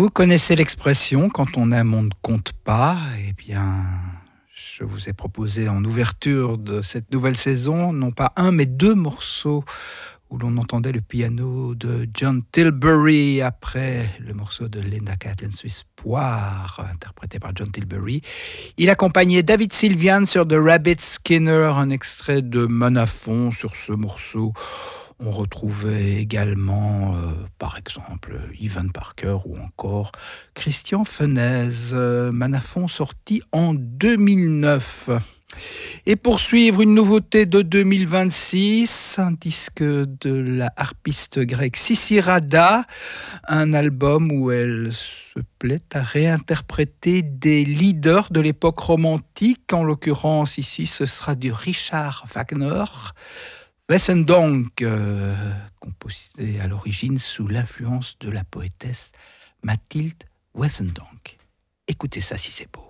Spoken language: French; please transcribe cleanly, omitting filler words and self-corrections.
Vous connaissez l'expression quand on aime, on ne compte pas. Eh bien, je vous ai proposé en ouverture de cette nouvelle saison, non pas un, mais deux morceaux où l'on entendait le piano de John Tilbury après le morceau de Linda Catlin Swiss Poire, interprété par John Tilbury. Il accompagnait David Sylvian sur The Rabbit Skinner, un extrait de Manafon sur ce morceau. On retrouvait également, par exemple, Ivan Parker ou encore Christian Fenez, Manafon sorti en 2009. Et pour suivre une nouveauté de 2026, un disque de la harpiste grecque Sissi Rada, un album où elle se plaît à réinterpréter des leaders de l'époque romantique. En l'occurrence, ici, ce sera du Richard Wagner. Wessendonck, composé à l'origine sous l'influence de la poétesse Mathilde Wessendonck. Écoutez ça si c'est beau.